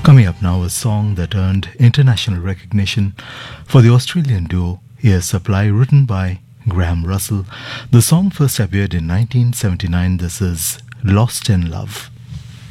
Coming up now, a song that earned international recognition for the Australian duo Air Supply, written by Graham Russell. The song first appeared in 1979. This is Lost in Love.